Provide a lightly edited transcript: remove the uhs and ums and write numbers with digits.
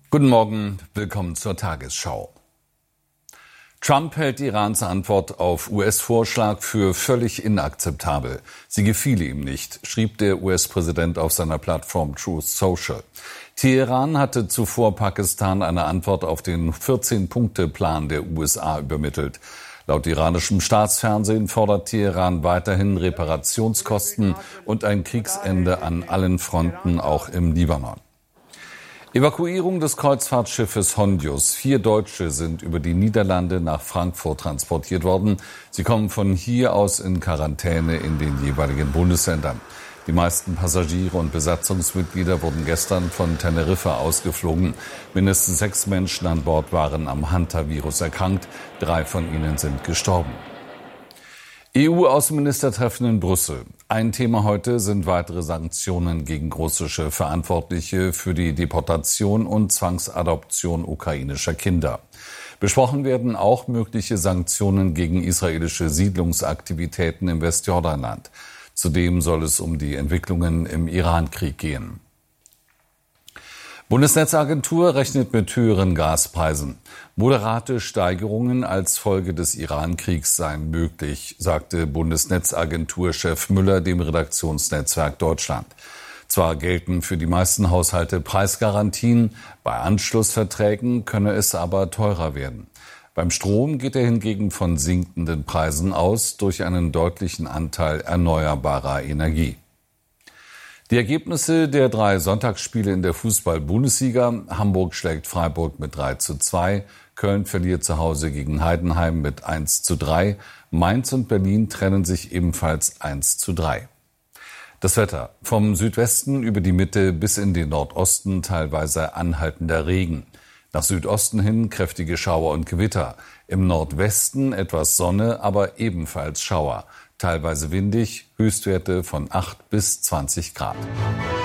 Guten Morgen, willkommen zur Tagesschau. Trump hält Irans Antwort auf US-Vorschlag für völlig inakzeptabel. Sie gefiele ihm nicht, schrieb der US-Präsident auf seiner Plattform Truth Social. Teheran hatte zuvor Pakistan eine Antwort auf den 14-Punkte-Plan der USA übermittelt. Laut iranischem Staatsfernsehen fordert Teheran weiterhin Reparationskosten und ein Kriegsende an allen Fronten, auch im Libanon. Evakuierung des Kreuzfahrtschiffes Hondius. 4 Deutsche sind über die Niederlande nach Frankfurt transportiert worden. Sie kommen von hier aus in Quarantäne in den jeweiligen Bundesländern. Die meisten Passagiere und Besatzungsmitglieder wurden gestern von Teneriffa ausgeflogen. Mindestens 6 Menschen an Bord waren am Hantavirus erkrankt. 3 von ihnen sind gestorben. EU-Außenministertreffen in Brüssel. Ein Thema heute sind weitere Sanktionen gegen russische Verantwortliche für die Deportation und Zwangsadoption ukrainischer Kinder. Besprochen werden auch mögliche Sanktionen gegen israelische Siedlungsaktivitäten im Westjordanland. Zudem soll es um die Entwicklungen im Irankrieg gehen. Bundesnetzagentur rechnet mit höheren Gaspreisen. Moderate Steigerungen als Folge des Irankriegs seien möglich, sagte Bundesnetzagentur-Chef Müller dem Redaktionsnetzwerk Deutschland. Zwar gelten für die meisten Haushalte Preisgarantien, bei Anschlussverträgen könne es aber teurer werden. Beim Strom geht er hingegen von sinkenden Preisen aus durch einen deutlichen Anteil erneuerbarer Energie. Die Ergebnisse der 3 Sonntagsspiele in der Fußball-Bundesliga. Hamburg schlägt Freiburg mit 3:2. Köln verliert zu Hause gegen Heidenheim mit 1:3. Mainz und Berlin trennen sich ebenfalls 1:3. Das Wetter. Vom Südwesten über die Mitte bis in den Nordosten teilweise anhaltender Regen. Nach Südosten hin kräftige Schauer und Gewitter. Im Nordwesten etwas Sonne, aber ebenfalls Schauer. Teilweise windig, Höchstwerte von 8 bis 20 Grad.